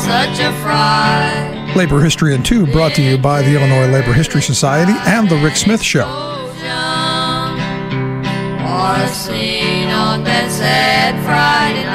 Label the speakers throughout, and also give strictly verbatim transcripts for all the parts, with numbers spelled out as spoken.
Speaker 1: such a fright.
Speaker 2: Labor History in Two, brought to you by the Illinois Labor History Society and The Rick Smith Show.
Speaker 1: Or seen on that sad Friday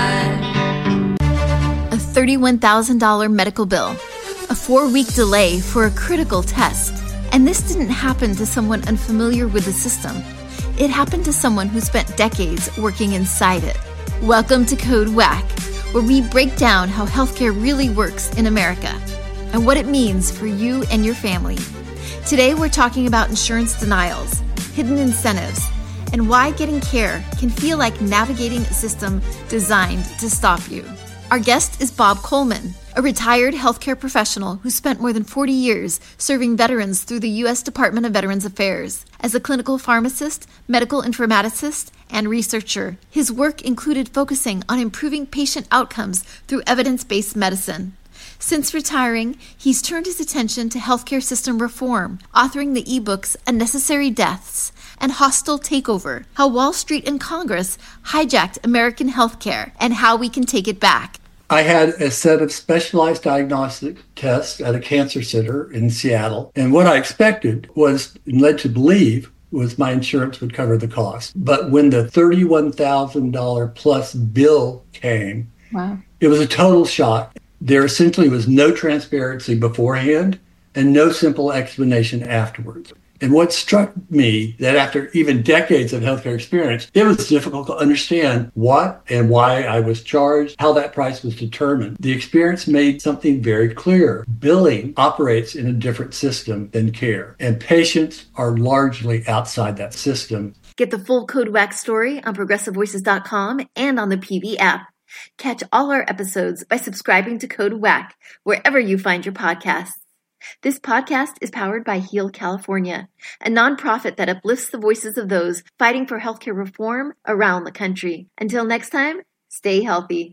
Speaker 1: night.
Speaker 3: A thirty-one thousand dollars medical bill, a four-week delay for a critical test. And this didn't happen to someone unfamiliar with the system. It happened to someone who spent decades working inside it. Welcome to Code Whack, where we break down how healthcare really works in America and what it means for you and your family. Today, we're talking about insurance denials, hidden incentives, and why getting care can feel like navigating a system designed to stop you. Our guest is Bob Coleman, a retired healthcare professional who spent more than forty years serving veterans through the U S Department of Veterans Affairs. As a clinical pharmacist, medical informaticist, and researcher, his work included focusing on improving patient outcomes through evidence-based medicine. Since retiring, he's turned his attention to healthcare system reform, authoring the ebooks Unnecessary Deaths and Hostile Takeover, How Wall Street and Congress Hijacked American Healthcare and How We Can Take It Back.
Speaker 4: I had a set of specialized diagnostic tests at a cancer center in Seattle, and what I expected was, and led to believe, was my insurance would cover the cost. But when the thirty-one thousand dollars plus bill came, wow. It was a total shock. There essentially was no transparency beforehand and no simple explanation afterwards. And what struck me, that after even decades of healthcare experience, it was difficult to understand what and why I was charged, how that price was determined. The experience made something very clear. Billing operates in a different system than care, and patients are largely outside that system.
Speaker 3: Get the full Code Whack story on progressive voices dot com and on the P V app. Catch all our episodes by subscribing to Code Whack wherever you find your podcasts. This podcast is powered by Heal California, a nonprofit that uplifts the voices of those fighting for healthcare reform around the country. Until next time, stay healthy.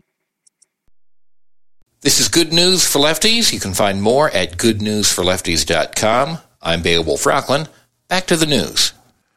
Speaker 5: This is Good News for Lefties. You can find more at good news for lefties dot com. I'm Beowulf Rockland. Back to the news.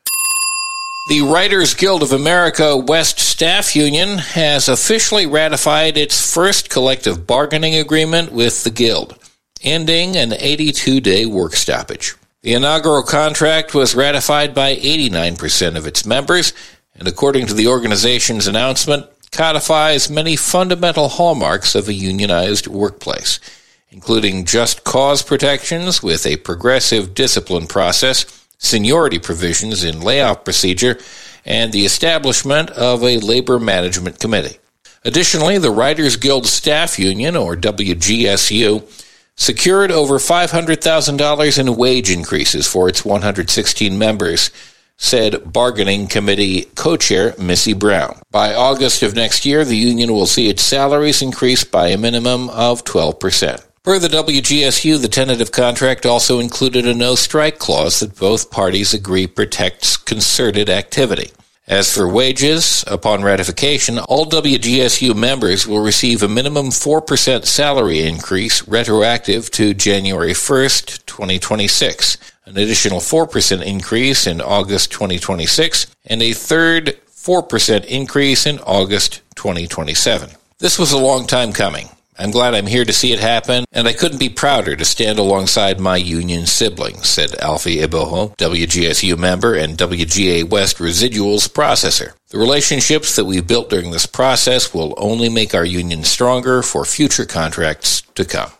Speaker 5: The Writers Guild of America West Staff Union has officially ratified its first collective bargaining agreement with the Guild, ending an eighty-two day work stoppage. The inaugural contract was ratified by eighty-nine percent of its members, and according to the organization's announcement, codifies many fundamental hallmarks of a unionized workplace, including just cause protections with a progressive discipline process, seniority provisions in layoff procedure, and the establishment of a labor management committee. Additionally, the Writers Guild Staff Union, or W G S U, secured over five hundred thousand dollars in wage increases for its one hundred sixteen members, said Bargaining Committee co-chair Missy Brown. By August of next year, the union will see its salaries increase by a minimum of twelve percent. Per the W G S U, the tentative contract also included a no-strike clause that both parties agree protects concerted activity. As for wages, upon ratification, all W G S U members will receive a minimum four percent salary increase retroactive to January first, twenty twenty-six, an additional four percent increase in August twenty twenty-six, and a third four percent increase in August twenty twenty-seven. This was a long time coming. I'm glad I'm here to see it happen, and I couldn't be prouder to stand alongside my union siblings, said Alfie Iboho, W G S U member and W G A West Residuals processor. The relationships that we've built during this process will only make our union stronger for future contracts to come.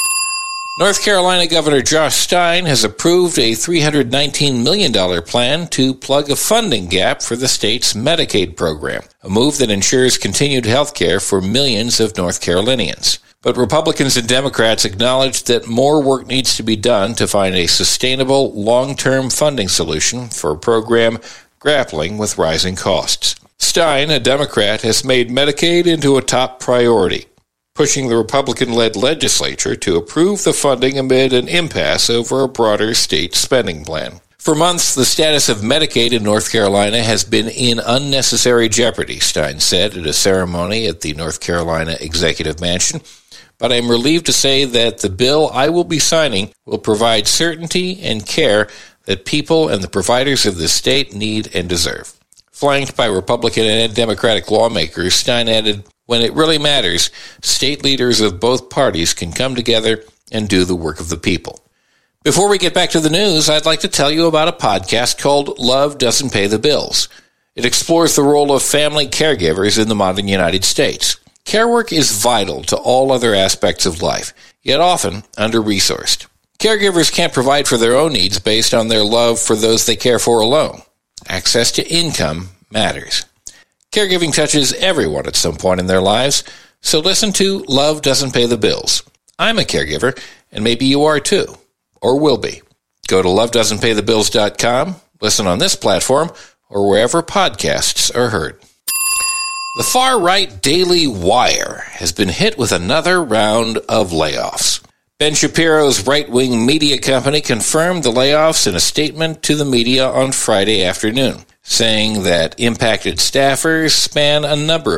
Speaker 5: North Carolina Governor Josh Stein has approved a three hundred nineteen million dollars plan to plug a funding gap for the state's Medicaid program, a move that ensures continued health care for millions of North Carolinians. But Republicans and Democrats acknowledge that more work needs to be done to find a sustainable, long-term funding solution for a program grappling with rising costs. Stein, a Democrat, has made Medicaid into a top priority, pushing the Republican-led legislature to approve the funding amid an impasse over a broader state spending plan. For months, the status of Medicaid in North Carolina has been in unnecessary jeopardy, Stein said at a ceremony at the North Carolina Executive Mansion. But I'm relieved to say that the bill I will be signing will provide certainty and care that people and the providers of the state need and deserve. Flanked by Republican and Democratic lawmakers, Stein added, When it really matters, state leaders of both parties can come together and do the work of the people. Before we get back to the news, I'd like to tell you about a podcast called Love Doesn't Pay the Bills. It explores the role of family caregivers in the modern United States. Care work is vital to all other aspects of life, yet often under-resourced. Caregivers can't provide for their own needs based on their love for those they care for alone. Access to income matters. Caregiving touches everyone at some point in their lives, so listen to Love Doesn't Pay the Bills. I'm a caregiver, and maybe you are too, or will be. Go to love doesn't pay the bills dot com, listen on this platform, or wherever podcasts are heard. The far-right Daily Wire has been hit with another round of layoffs. Ben Shapiro's right-wing media company confirmed the layoffs in a statement to the media on Friday afternoon, saying that impacted staffers span a number